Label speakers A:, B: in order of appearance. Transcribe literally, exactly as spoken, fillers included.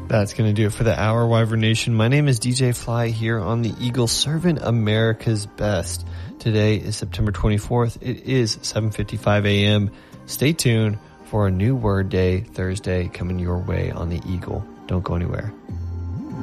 A: That's going to do it for the hour, Wyvern Nation. My name is D J Fly here on the Eagle, serving America's best. Today is September twenty-fourth. It is seven fifty-five a.m. Stay tuned for a new Word Day Thursday coming your way on the Eagle. Don't go anywhere.